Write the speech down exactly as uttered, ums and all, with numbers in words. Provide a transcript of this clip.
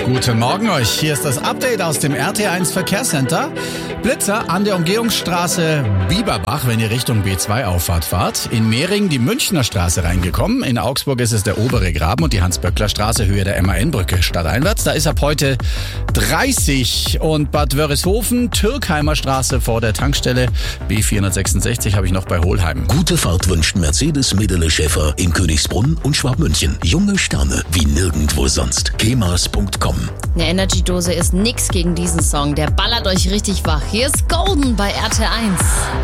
Guten Morgen euch, hier ist das Update aus dem R T eins Verkehrscenter. Blitzer an der Umgehungsstraße Bieberbach, wenn ihr Richtung B zwei Auffahrt fahrt. In Mehring die Münchner Straße reingekommen. In Augsburg ist es der obere Graben und die Hans-Böckler-Straße, Höhe der M A N-Brücke stadteinwärts. Da ist ab heute dreißig. Und Bad Wörishofen, Türkheimer Straße vor der Tankstelle B vierhundertsechsundsechzig habe ich noch bei Hohlheim. Gute Fahrt wünscht Mercedes Medele Schäfer in Königsbrunn und Schwabmünchen. Junge Sterne wie nirgendwo sonst. kemas punkt com. Eine Energy-Dose ist nix gegen diesen Song. Der ballert euch richtig wach. Hier ist Golden bei R T eins.